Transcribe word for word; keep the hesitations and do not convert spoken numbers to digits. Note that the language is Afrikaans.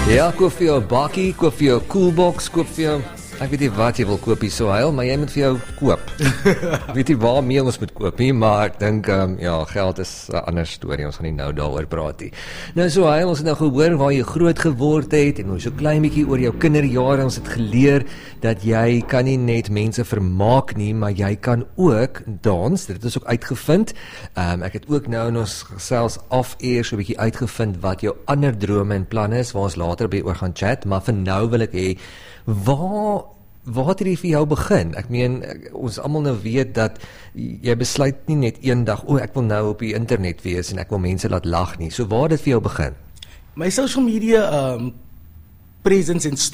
Ja, koop vir jou 'n bakkie, koop vir jou 'n koelbox, koop vir jou, ek weet nie wat jy wil koop hier so heil, maar jy moet vir jou koop. Ek weet nie waarmee ons moet koop nie, maar ek dink um, ja, geld is 'n ander storie, ons gaan nie nou daaroor praat nie. Nou so heil, ons het nou gehoor waar jy groot geword het en ons so klein bietjie oor jou kinderjare, ons het geleer dat jy kan nie net mense vermaak nie, maar jy kan ook dans, dit is ook uitgevind. Um, ek het ook nou in ons gesels af eers so 'n bietjie uitgevind wat jou ander drome en planne is, waar ons later by oor gaan chat, maar vir nou wil ek hê, waar waar het dit vir jou begin? Ek meen, ons almal nou weet dat jy besluit nie net een dag, o, ek wil nou op die internet wees en ek wil mense laat lag nie. So waar het dit vir jou begin? My social media um, presence en